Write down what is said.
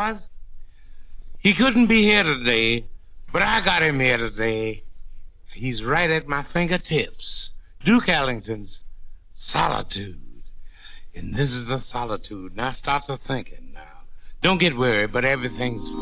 was. He couldn't be here today, but I got him here today. He's right at my fingertips. Duke Ellington's Solitude. And this is the solitude. Now start to thinking now. Don't get worried, but everything's fine.